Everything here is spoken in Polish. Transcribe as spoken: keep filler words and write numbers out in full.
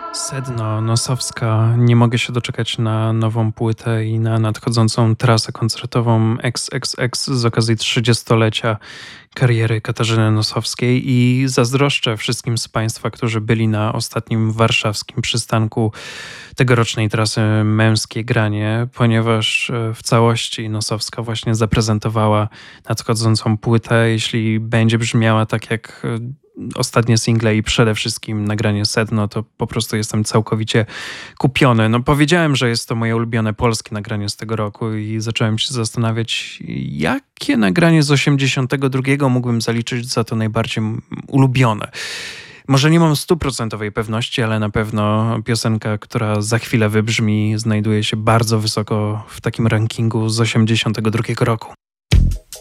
Sedno, Nosowska. Nie mogę się doczekać na nową płytę i na nadchodzącą trasę koncertową X X X z okazji trzydziestolecia kariery Katarzyny Nosowskiej i zazdroszczę wszystkim z Państwa, którzy byli na ostatnim warszawskim przystanku tegorocznej trasy Męskie Granie, ponieważ e, w całości Nosowska właśnie zaprezentowała nadchodzącą płytę. Jeśli będzie brzmiała tak jak e, ostatnie single i przede wszystkim nagranie Sedno, to po prostu jestem całkowicie kupiony. No powiedziałem, że jest to moje ulubione polskie nagranie z tego roku i zacząłem się zastanawiać, jakie nagranie z osiemdziesiątego drugiego mógłbym zaliczyć za to najbardziej m- ulubione. Może nie mam stuprocentowej pewności, ale na pewno piosenka, która za chwilę wybrzmi, znajduje się bardzo wysoko w takim rankingu z osiemdziesiątego drugiego roku.